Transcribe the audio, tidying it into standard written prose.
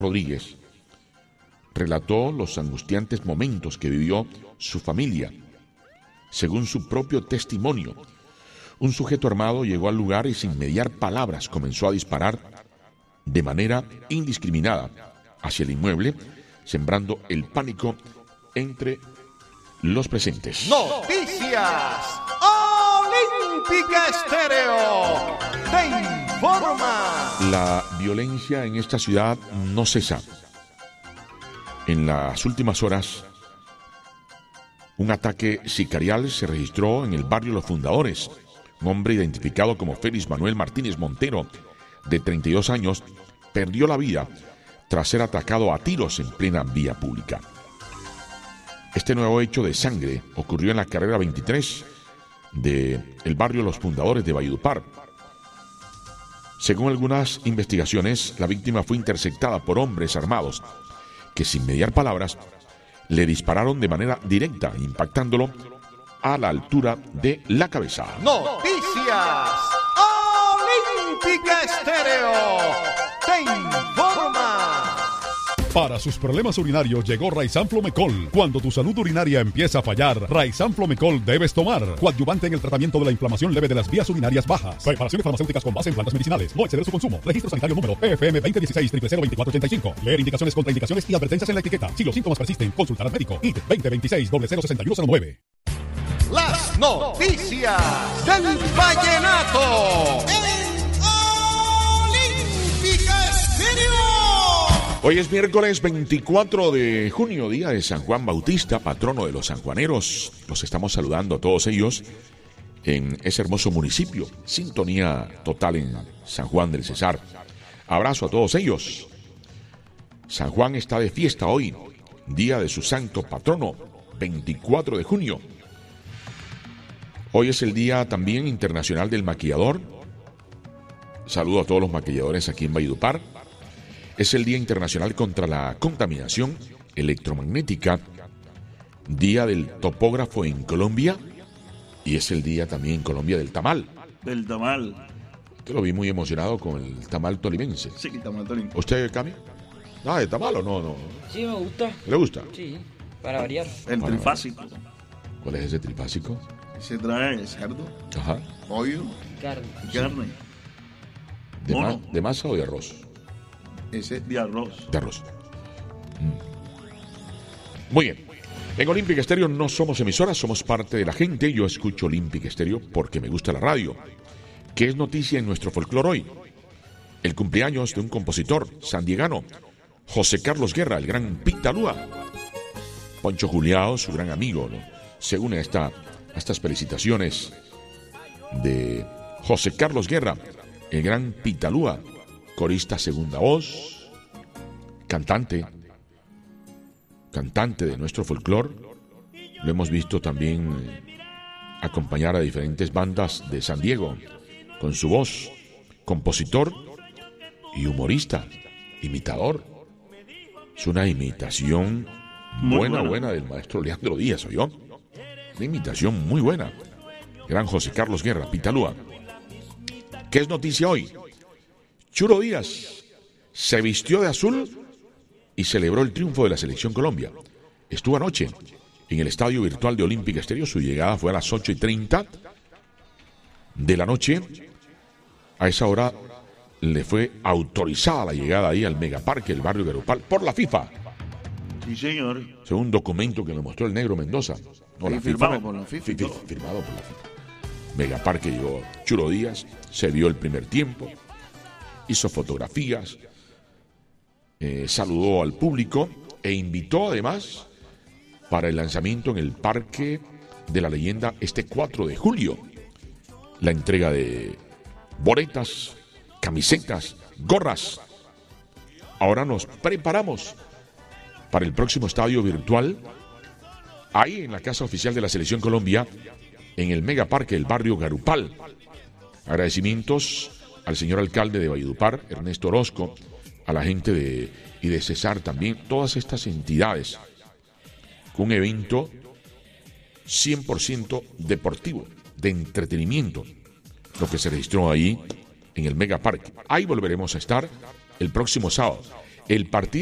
Rodríguez relató los angustiantes momentos que vivió su familia. Según su propio testimonio, un sujeto armado llegó al lugar y sin mediar palabras comenzó a disparar de manera indiscriminada hacia el inmueble, sembrando el pánico entre los presentes. Noticias Olímpica Estéreo te informa. La violencia en esta ciudad no cesa. En las últimas horas, un ataque sicarial se registró en el barrio Los Fundadores. Un hombre identificado como Félix Manuel Martínez Montero, de 32 años, perdió la vida tras ser atacado a tiros en plena vía pública. Este nuevo hecho de sangre ocurrió en la carrera 23 del barrio Los Fundadores de Valledupar. Según algunas investigaciones, la víctima fue interceptada por hombres armados que, sin mediar palabras, le dispararon de manera directa, impactándolo a la altura de la cabeza. Noticias Olímpica Estéreo te informa. Para sus problemas urinarios llegó Raizan Flomecol. Cuando tu salud urinaria empieza a fallar, Raizan Flomecol debes tomar. Coadyuvante en el tratamiento de la inflamación leve de las vías urinarias bajas. Preparaciones farmacéuticas con base en plantas medicinales. No exceder su consumo. Registro sanitario número PFM 2016-002485. Leer indicaciones, contraindicaciones y advertencias en la etiqueta. Si los síntomas persisten, consultar al médico. ID 2026-006109. Las noticias del vallenato en Olímpica Estéreo. Hoy es miércoles 24 de junio, día de San Juan Bautista, patrono de los sanjuaneros. Los estamos saludando a todos ellos en ese hermoso municipio. Sintonía total en San Juan del Cesar. Abrazo a todos ellos. San Juan está de fiesta hoy, día de su santo patrono, 24 de junio. Hoy es el día también internacional del maquillador. Saludo a todos los maquilladores aquí en Valledupar. Es el Día Internacional contra la Contaminación Electromagnética, Día del Topógrafo en Colombia, y es el día también en Colombia del tamal. Del tamal. Te lo vi muy emocionado con el tamal tolimense. Sí, el tamal tolimense. ¿Usted, Cami? ¿Nada de tamal o no? Sí, me gusta. ¿Le gusta? Sí, para variar. El trifásico. ¿Cuál es ese trifásico? Se trae cerdo, Ajá. pollo, Carne. y carne. ¿De masa o de arroz? Ese es de arroz. De arroz. Muy bien. En Olímpica Estéreo no somos emisoras, somos parte de la gente. Yo escucho Olímpica Estéreo porque me gusta la radio. ¿Qué es noticia en nuestro folclore hoy? El cumpleaños de un compositor sandiegano, José Carlos Guerra, el gran Pitalúa. Poncho Juliao, su gran amigo, ¿no?, se une a estas felicitaciones de José Carlos Guerra, el gran Pitalúa, corista segunda voz, cantante de nuestro folclore. Lo hemos visto también acompañar a diferentes bandas de San Diego con su voz, compositor y humorista, imitador. Es una imitación buena del maestro Leandro Díaz, ¿oyó? Una imitación muy buena. Gran José Carlos Guerra, Pitalúa. ¿Qué es noticia hoy? Churo Díaz se vistió de azul y celebró el triunfo de la Selección Colombia. Estuvo anoche en el estadio virtual de Olímpica Estéreo. Su llegada fue a las 8:30 de la noche. A esa hora le fue autorizada la llegada ahí al Megaparque del barrio Garupal por la FIFA. Sí, señor. Según un documento que le mostró el negro Mendoza. No, sí, la firmado FIFA, por la FIFA. Firmado por la FIFA. Megaparque llegó Churo Díaz, se vio el primer tiempo, hizo fotografías, saludó al público e invitó además para el lanzamiento en el Parque de la Leyenda este 4 de julio. La entrega de boletas, camisetas, gorras. Ahora nos preparamos para el próximo estadio virtual, ahí en la Casa Oficial de la Selección Colombia, en el Megaparque del barrio Garupal. Agradecimientos al señor alcalde de Valledupar, Ernesto Orozco, a la gente de Cesar también, todas estas entidades, con un evento 100% deportivo, de entretenimiento, lo que se registró ahí en el Megaparque. Ahí volveremos a estar el próximo sábado. el partido